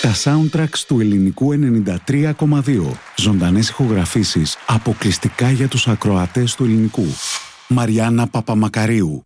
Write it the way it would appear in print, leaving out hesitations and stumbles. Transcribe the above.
Τα soundtracks του ελληνικού 93,2. Ζωντανές ηχογραφήσεις αποκλειστικά για τους ακροατές του ελληνικού. Μαριάννα Παπαμακαρίου.